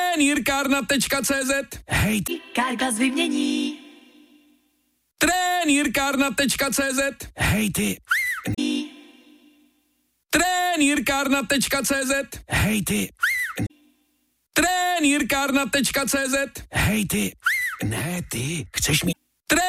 Trenýrkárna.cz. Hej, Carglass vymění. Trenýrkárna.cz. Hej ty. Trenýrkárna.cz. Hej ty. Trenýrkárna.cz. Hej ty. Ne ty, chceš mi.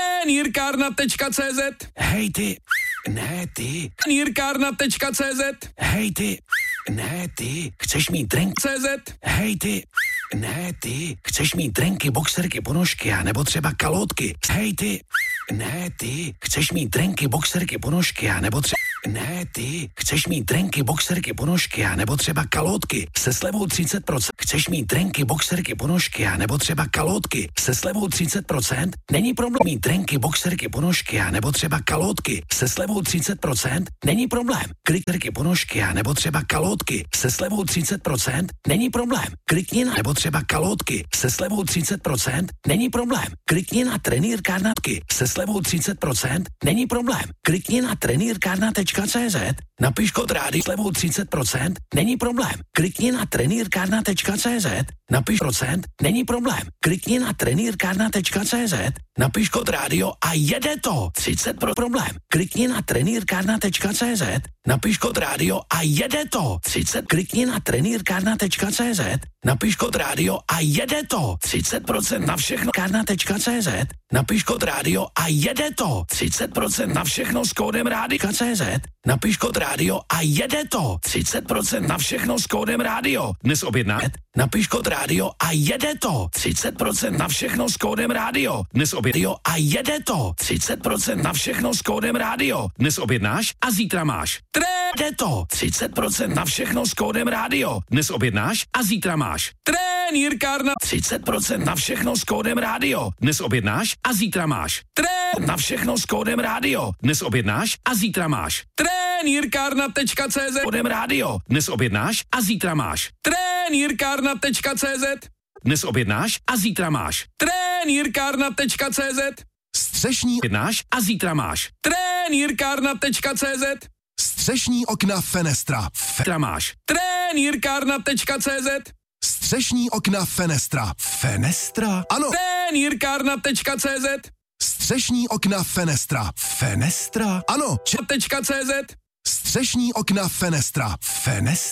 Trenýrkárna.cz. Hej ty. Ne ty. Trenýrkárna.cz. Hej ty. Ne ty, chceš mít drink CZ. Hej ty. Ne ty, chceš mít drinky, boxerky, ponožky a nebo třeba kalotky. Hej ty. Ne ty, chceš mít drinky, boxerky, ponožky a nebo třeba. Ne ty, chceš mít drinky, boxerky, ponožky a nebo třeba kalotky se slevou 30%. Chceš mít drinky, boxerky, ponožky a nebo třeba kalotky se slevou 30%. Není problém mít drinky, boxerky, ponožky a nebo třeba kalotky se slevou 30%. Není problém. Klikni ponožky a nebo třeba kalotky se slevou 30%. Není problém. Klikni na nebo třeba kalotky se slevou 30%. Není problém. Klikni na trenýrkárnatky se slevou 30%. Není problém. Klikni na trenýrkárna.cz, napiš kód rádi slevou 30%, není problém. Klikni na trenýrkárna.cz, napiš procent, není problém. Klikni na trenýrkárna.cz, napiš kód rádio a jede to. 30% problém. Klikni na trenýrkárna.cz, napiš kód rádio a jede to. 30. Klikni na trenýrkárna.cz, napiš kód rádio a jede to. 30% na všechno. Kárna.cz, napiš kód rádio a jede to. 30% na všechno s kódem rádio.cz, napiš kód rádio a jede to. 30% na všechno s kódem rádio. Dnes objednáš. Napiš kód rádio a jede to. 30% na všechno s kódem rádio. Dnes objednáš a jede to. 30% na všechno s kódem rádio. Dnes objednáš a zítra máš. Jede to. 30% na všechno s kódem rádio. Dnes objednáš a zítra máš. Trenýrkárna. 30% na všechno s kódem rádio. Dnes objednáš a zítra máš. Na všechno s kódem rádio. Dnes objednáš a zítra máš. Trenýrkárna.cz. Kódem rádio. Dnes objednáš a zítra máš. Trenýrkárna.cz. Dnes objednáš a zítra máš. Trenýrkárna.cz. Střešní objednáš a zítra máš. Trenýrkárna.cz. Střešní okna Fenestra. Máš. Trenýrkárna.cz. Střešní okna Fenestra. Fenestra? Ano. Trenýrkárna.cz. Střešní okna Fenestra. Fenestra? Ano. .cz. Střešní okna Fenestra. Fenestra?